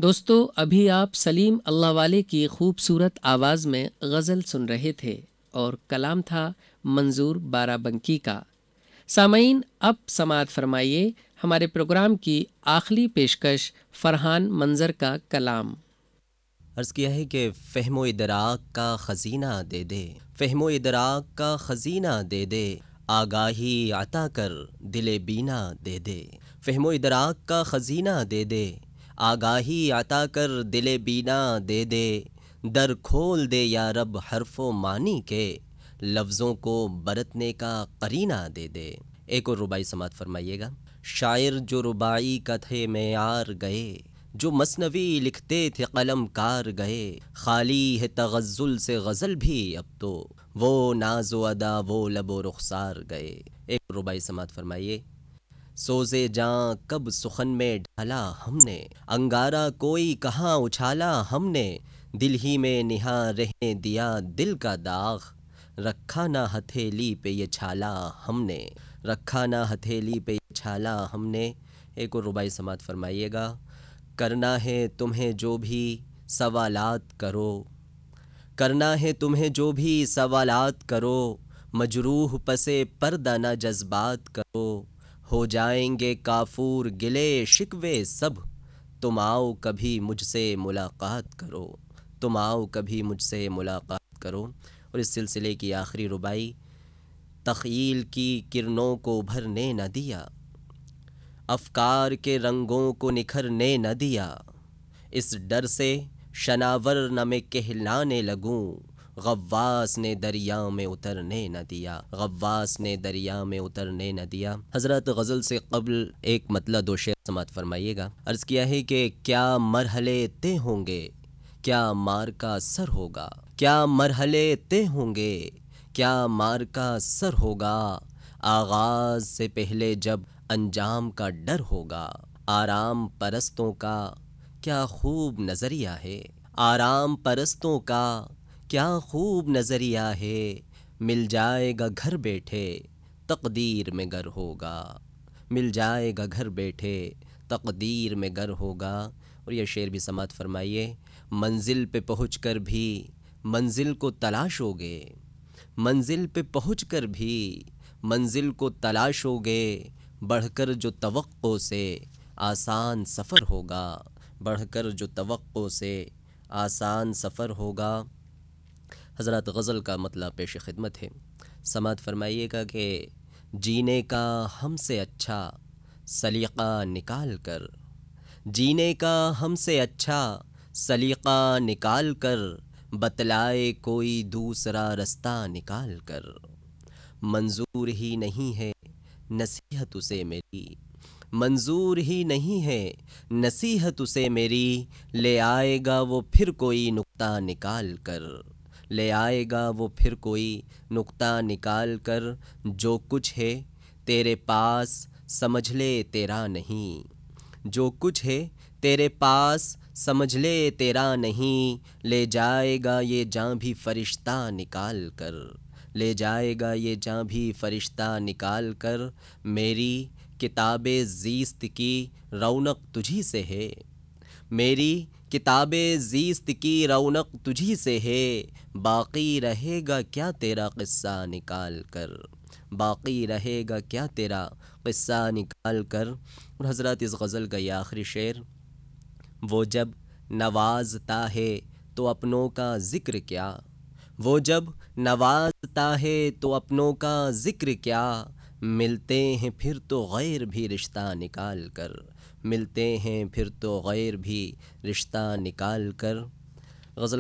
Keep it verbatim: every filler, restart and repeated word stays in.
دوستو ابھی آپ سلیم اللہ والے کی خوبصورت آواز میں غزل سن رہے تھے اور کلام تھا منظور بارہ بنکی کا۔ سامعین، اب سماعت فرمائیے ہمارے پروگرام کی آخری پیشکش فرحان منظر کا کلام۔ عرض کیا ہے کہ فہم و ادراک کا خزینہ دے دے، فہم و ادراک کا خزینہ دے دے، آگاہی عطا کر دل بینا دے دے، فہم و ادراک کا خزینہ دے دے، آگاہی عطا کر دل بینا دے دے، در کھول دے یا رب حرف و معنی کے، لفظوں کو برتنے کا قرینہ دے دے۔ ایک اور رباعی سماعت فرمائیے گا۔ شاعر جو رباعی کا تھے معیار گئے، جو مثنوی لکھتے تھے قلم کار گئے، خالی ہے تغزل سے غزل بھی اب تو، وہ ناز و ادا وہ لب و رخسار گئے۔ ایک رباعی سماعت فرمائیے۔ سوزے جاں کب سخن میں ڈالا ہم نے، انگارہ کوئی کہاں اچھالا ہم نے، دل ہی میں نہاں رہنے دیا دل کا داغ، رکھا نہ ہتھیلی پہ یہ چھالا ہم نے، رکھا نہ ہتھیلی پہ یہ چھالا ہم نے۔ ایک اور رباعی سماعت فرمائیے گا۔ کرنا ہے تمہیں جو بھی سوالات کرو، کرنا ہے تمہیں جو بھی سوالات کرو، مجروح پسے پردہ نہ جذبات کرو، ہو جائیں گے کافور گلے شکوے سب، تم آؤ کبھی مجھ سے ملاقات کرو، تم آؤ کبھی مجھ سے ملاقات کرو۔ اور اس سلسلے کی آخری رباعی۔ تخیل کی کرنوں کو ابھرنے نہ دیا، افکار کے رنگوں کو نکھرنے نہ دیا، اس ڈر سے شناور نہ میں کہلانے لگوں، غواص نے دریا میں اترنے نہ دیا، غواص نے دریا میں اترنے نہ دیا۔ حضرات، غزل سے قبل ایک مطلع دو شعر سماعت فرمائیے گا۔ عرض کیا ہے کہ کیا مرحلے طے ہوں گے، کیا مار کا سر ہوگا، کیا مرحلے طے ہوں گے، کیا مار کا سر ہوگا، آغاز سے پہلے جب انجام کا ڈر ہوگا، آرام پرستوں کا کیا خوب نظریہ ہے، آرام پرستوں کا کیا خوب نظریہ ہے، مل جائے گا گھر بیٹھے تقدیر میں گر ہوگا، مل جائے گا گھر بیٹھے تقدیر میں گر ہوگا۔ اور یہ شعر بھی سماعت فرمائیے۔ منزل پہ پہنچ کر بھی منزل کو تلاشوگے، منزل پہ پہنچ کر بھی منزل کو تلاشوگے، بڑھ کر جو توقع سے آسان سفر ہوگا، بڑھ کر جو توقع سے آسان سفر ہوگا۔ حضرات، غزل کا مطلع پیش خدمت ہے۔ سماعت فرمائیے گا کہ جینے کا ہم سے اچھا سلیقہ نکال کر، جینے کا ہم سے اچھا سلیقہ نکال کر، بتلائے کوئی دوسرا رستہ نکال کر، منظور ہی نہیں ہے نصیحت اسے میری، منظور ہی نہیں ہے نصیحت اسے میری، لے آئے گا وہ پھر کوئی نکتہ نکال کر، لے آئے گا وہ پھر کوئی نکتہ نکال کر، جو کچھ ہے تیرے پاس سمجھ لے تیرا نہیں، جو کچھ ہے تیرے پاس سمجھ لے تیرا نہیں، لے جائے گا یہ جاں بھی فرشتہ نکال کر، لے جائے گا یہ جاں بھی فرشتہ نکال کر، میری کتاب زیست کی رونق تجھی سے ہے، میری کتاب زیست کی رونق تجھی سے ہے، باقی رہے گا کیا تیرا قصہ نکال کر، باقی رہے گا کیا تیرا قصہ نکال کر۔ اور حضرات، اس غزل کا یہ آخری شعر۔ وہ جب نوازتا ہے تو اپنوں کا ذکر کیا، وہ جب نوازتا ہے تو اپنوں کا ذکر کیا، ملتے ہیں پھر تو غیر بھی رشتہ نکال کر، ملتے ہیں پھر تو غیر بھی رشتہ نکال کر۔